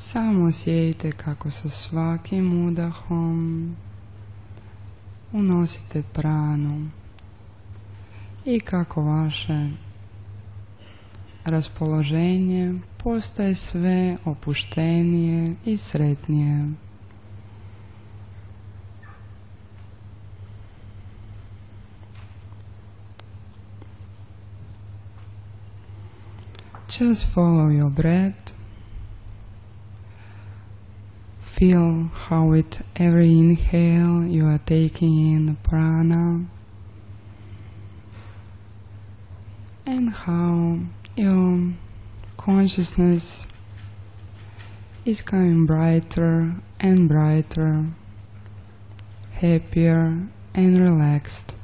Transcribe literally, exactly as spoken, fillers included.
Samo osjetite kako sa svakim udahom unosite pranu i kako vaše raspoloženje postaje sve opuštenije i sretnije. Just follow your breath. Feel how with every inhale you are taking in prana and how your consciousness is coming brighter and brighter, happier and relaxed.